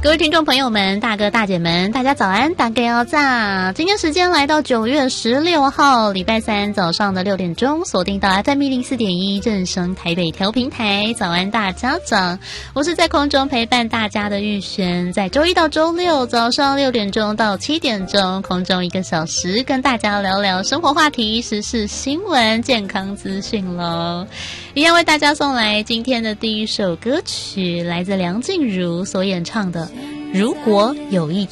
各位听众朋友们，大哥大姐们，大家早安，大家早！今天时间来到9月16号，礼拜三早上的6点钟，锁定到 FM 104.1正声台北调频台。早安，大家早！我是在空中陪伴大家的玉璇，在周一到周六早上6点钟到7点钟，空中1个小时，跟大家聊聊生活话题、时事新闻、健康资讯喽。一样为大家送来今天的第一首歌曲，来自梁静茹所演唱的《如果有一天》。